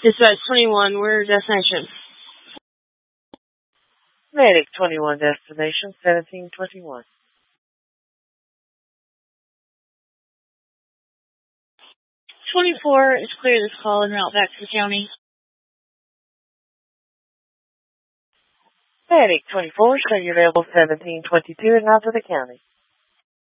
Dispatch 21, where's destination? Medic 21, destination 1721. 24 is clear this call and route back to the county. Medic 24, show you available 1722 and out to the county.